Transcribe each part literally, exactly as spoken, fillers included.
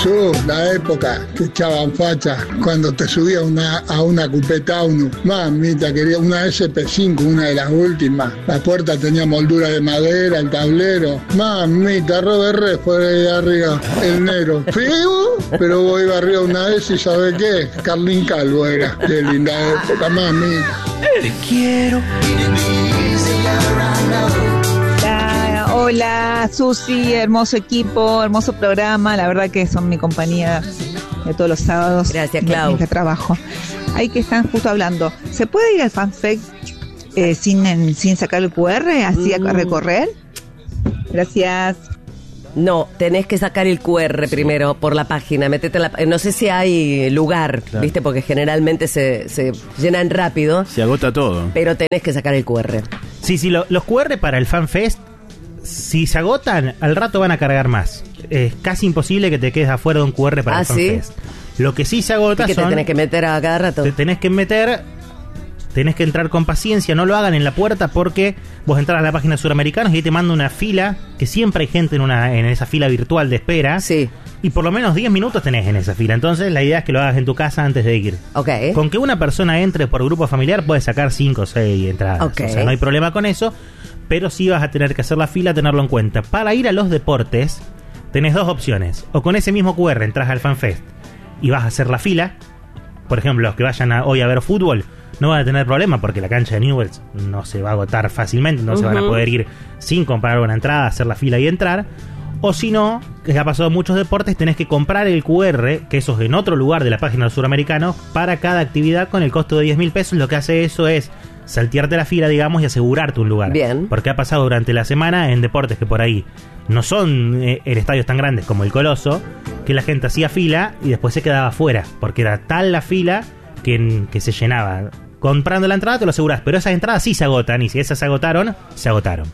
Sus, la época que echaban facha cuando te subías una, a una Cupeta uno. Mamita, quería una ese pe cinco, una de las últimas. La puerta tenía moldura de madera, el tablero. Mamita, Robert Red por ahí arriba, el negro. Feo, pero vos iba arriba una vez y ¿sabés qué? Carlín Calvo era. Qué linda época, mamita. Te quiero. Hola, Susi, hermoso equipo, hermoso programa. La verdad que son mi compañía de todos los sábados. Gracias, Clau. De trabajo. Ahí que están justo hablando. ¿Se puede ir al FanFest eh, sin, en, sin sacar el cu erre, así mm. a recorrer? Gracias. No, tenés que sacar el cu erre primero por la página. Metete la, no sé si hay lugar, claro. ¿Viste? Porque generalmente se, se llenan rápido. Se agota todo. Pero tenés que sacar el cu erre. Sí, sí, lo, los cu erre para el FanFest, si se agotan, al rato van a cargar más. Es casi imposible que te quedes afuera de un cu erre para ¿Ah, el FanFest. ¿Sí? Lo que sí se agota ¿Y que son... te tenés que meter a cada rato? Te tenés que meter... Tenés que entrar con paciencia, no lo hagan en la puerta porque vos entras a la página Suramericanos y ahí te manda una fila, que siempre hay gente en una en esa fila virtual de espera. Sí. Y por lo menos diez minutos tenés en esa fila. Entonces la idea es que lo hagas en tu casa antes de ir. Okay. Con que una persona entre por grupo familiar puedes sacar cinco o seis entradas. Okay. O sea, no hay problema con eso, pero sí vas a tener que hacer la fila, tenerlo en cuenta. Para ir a los deportes, tenés dos opciones. O con ese mismo cu erre entras al FanFest y vas a hacer la fila. Por ejemplo, los que vayan a, hoy a ver fútbol no van a tener problema porque la cancha de Newell's no se va a agotar fácilmente, no uh-huh. se van a poder ir sin comprar una entrada, hacer la fila y entrar. O si no, que ha pasado en muchos deportes, tenés que comprar el cu erre, que eso es en otro lugar de la página del Suramericano, para cada actividad con el costo de diez mil pesos. Lo que hace eso es saltearte la fila, digamos, y asegurarte un lugar. Bien. Porque ha pasado durante la semana en deportes que por ahí no son eh, en estadios tan grandes como el Coloso, que la gente hacía fila y después se quedaba afuera, porque era tal la fila que, que se llenaba. Comprando la entrada te lo asegurás, pero esas entradas sí se agotan, y si esas se agotaron, se agotaron.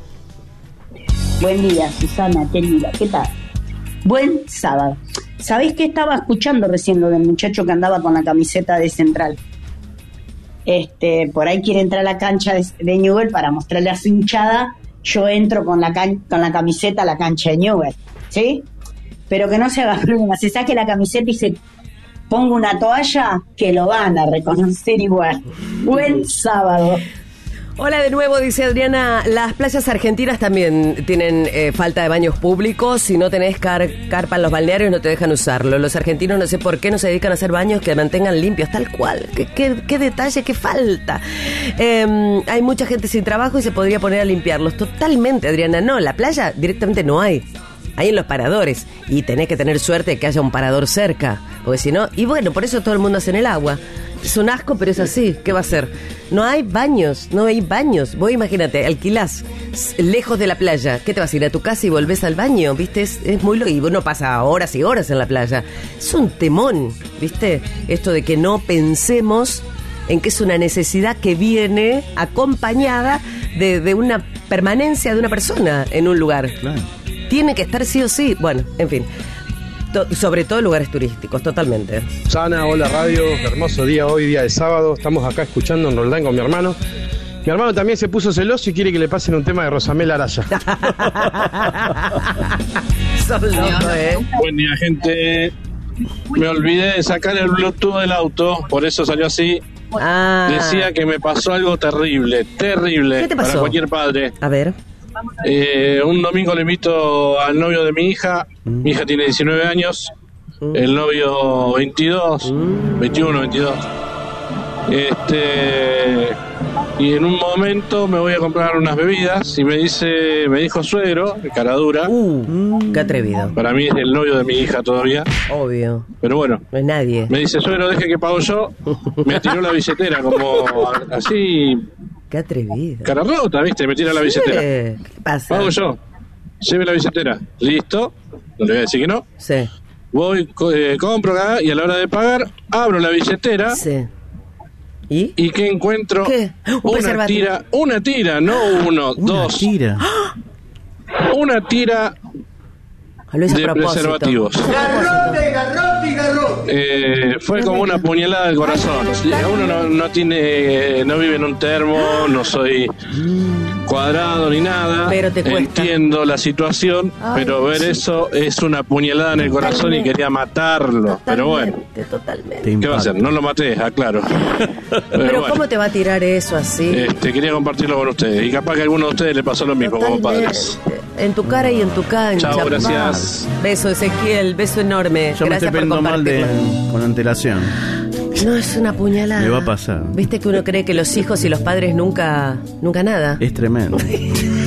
Buen día, Susana, querida, ¿qué tal? Buen sábado. ¿Sabéis qué estaba escuchando recién lo del muchacho que andaba con la camiseta de Central? Este, por ahí quiere entrar a la cancha de, de Newell para mostrarle a su hinchada. Yo entro con la, can, con la camiseta a la cancha de Newell, ¿sí? Pero que no se haga problema, se saque la camiseta y se ponga una toalla, que lo van a reconocer igual. Buen sábado. Hola de nuevo, dice Adriana. Las playas argentinas también tienen eh, falta de baños públicos. Si no tenés car- carpa en los balnearios no te dejan usarlo. Los argentinos no sé por qué no se dedican a hacer baños que mantengan limpios, tal cual. ¿Qué, qué, qué detalle, qué falta? Eh, hay mucha gente sin trabajo y se podría poner a limpiarlos. Totalmente, Adriana. No, la playa directamente no hay. Hay en los paradores. Y tenés que tener suerte de que haya un parador cerca. Porque si no... Y bueno, por eso todo el mundo hace en el agua. Es un asco, pero es así. ¿Qué va a ser? No hay baños, no hay baños. Vos imagínate, alquilás lejos de la playa. ¿Qué te vas a ir a tu casa y volvés al baño? ¿Viste? Es, es muy... Lo... Y uno pasa horas y horas en la playa. Es un temón, ¿viste? Esto de que no pensemos en que es una necesidad que viene acompañada de, de una permanencia de una persona en un lugar. Claro. Tiene que estar sí o sí. Bueno, en fin. To- sobre todo en lugares turísticos, totalmente. Sana, hola radio, hermoso día hoy, día de sábado. Estamos acá escuchando en Roldán con mi hermano. Mi hermano también se puso celoso y quiere que le pasen un tema de Rosamel Araya. Son locos, ¿eh? Buen día, gente. Me olvidé de sacar el Bluetooth del auto, por eso salió así. Ah. Decía que me pasó algo terrible, terrible. ¿Qué te pasó? Para cualquier padre. A ver. Eh, un domingo le invito al novio de mi hija. Mm. Mi hija tiene diecinueve años. Mm. El novio veintidós, mm. veintiuno, veintidós. Este... Y en un momento me voy a comprar unas bebidas y me dice, me dijo suegro, de cara dura. Uh, qué atrevido. Para mí es el novio de mi hija todavía. Obvio. Pero bueno. No es nadie. Me dice, suegro, deje que pago yo. Me tiró la billetera como así. Qué atrevido. Cara rota, ¿viste? Me tira la billetera. ¿Qué pasa? Pago yo. Lleve la billetera. Listo. No le voy a decir que no. Sí. Voy, eh, compro acá y a la hora de pagar, abro la billetera. Sí. ¿Y? ¿Y qué encuentro? ¿Qué? Un una tira, una tira, no uno, una dos. Tira. Una tira de preservativos. Garrote, garrote, garrote. Eh, fue como una puñalada del corazón. Uno no, no tiene, no vive en un termo, no soy cuadrado ni nada. Pero te cuesta. Entiendo la situación, Ay, pero ver sí. eso es una puñalada en el corazón y Totalmente. quería matarlo. Pero bueno, Totalmente, totalmente. Te ¿qué va a hacer? No lo maté, aclaro. Pero, Pero bueno, ¿cómo te va a tirar eso así? este, quería compartirlo con ustedes. Y capaz que a alguno de ustedes le pasó lo mismo como Totalmente. padres. En tu cara y en tu cancha. Chao, gracias. papá. Beso, Ezequiel, beso enorme. Yo me Gracias estoy por poniendo mal de, compartirlo. con antelación. No, es una puñalada. Me va a pasar. Viste que uno cree que los hijos y los padres nunca, nunca nada. Es tremendo.